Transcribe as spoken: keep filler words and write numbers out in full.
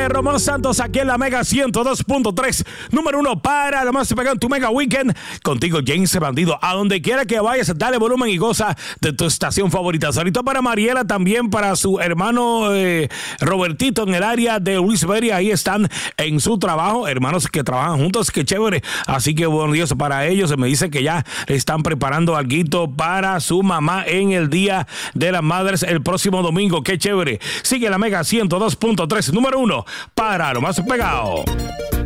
Román Santos aquí en la Mega ciento dos punto tres, número uno para lo más pegado en tu Mega Weekend. Contigo, James Bandido. A donde quiera que vayas, dale volumen y goza de tu estación favorita. Saludito para Mariela, también para su hermano eh, Robertito en el área de Luis Berry. Ahí están en su trabajo, hermanos que trabajan juntos, qué chévere. Así que buenos días para ellos. Me dice que ya están preparando alguito para su mamá en el Día de las Madres el próximo domingo. Qué chévere. Sigue la Mega ciento dos punto tres, número uno para lo más pegado.